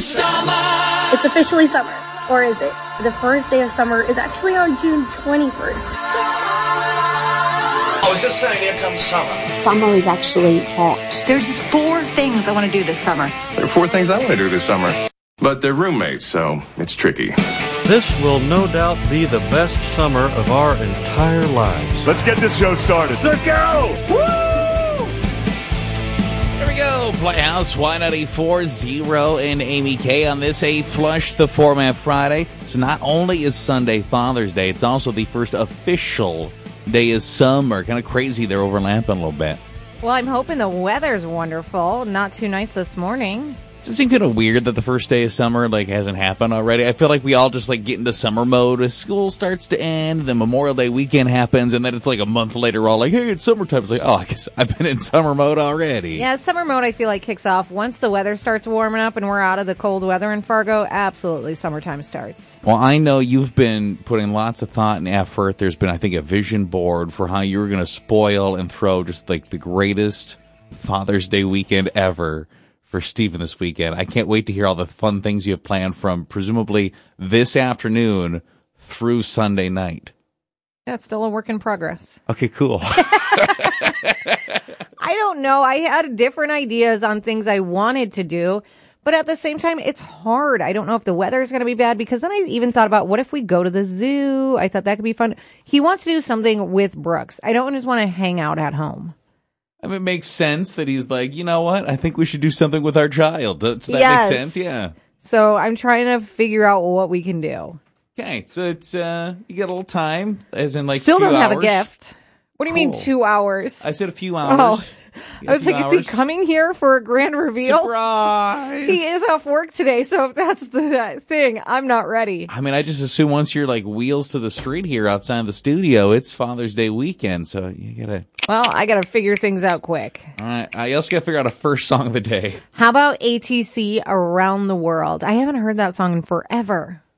summer. It's officially summer. Or is it? The first day of summer is actually on June 21st. I was just saying, here comes summer. Summer is actually hot. There's just 4 things I want to do this summer. There are 4 things I want to do this summer. But they're roommates, so it's tricky. This will no doubt be the best summer of our entire lives. Let's get this show started. Let's go! Woo! Here we go. Playhouse Y94 and Amy K on this A Flush the Format Friday. So not only is Sunday Father's Day, it's also the first official day of summer. Kind of crazy. They're overlapping a little bit. Well, I'm hoping the weather's wonderful. Not too nice this morning. Does it seem kind of weird that the first day of summer hasn't happened already? I feel like we all just get into summer mode as school starts to end, then Memorial Day weekend happens, and then it's a month later we're all like, hey, it's summertime. It's I guess I've been in summer mode already. Yeah, summer mode I feel like kicks off once the weather starts warming up and we're out of the cold weather in Fargo. Absolutely, summertime starts. Well, I know you've been putting lots of thought and effort. There's been, I think, a vision board for how you're going to spoil and throw just the greatest Father's Day weekend ever for Stephen this weekend. I can't wait to hear all the fun things you have planned from presumably this afternoon through Sunday night. Yeah, it's still a work in progress. Okay, cool. I don't know. I had different ideas on things I wanted to do, but at the same time, it's hard. I don't know if the weather is going to be bad, because then I even thought about, what if we go to the zoo? I thought that could be fun. He wants to do something with Brooks. I don't just want to hang out at home. I mean, it makes sense that he's you know what? I think we should do something with our child. Does that make sense? Yeah. So I'm trying to figure out what we can do. Okay, so it's you get a little time, as in Still few don't have hours. a gift. What do you mean 2 hours? I said a few hours. I was like, is he coming here for a grand reveal? Surprise! He is off work today, so if that's the thing, I'm not ready. I mean, I just assume once you're wheels to the street here outside the studio, it's Father's Day weekend, so you gotta... Well, I gotta figure things out quick. All right, I also gotta figure out a first song of the day. How about ATC Around the World? I haven't heard that song in forever.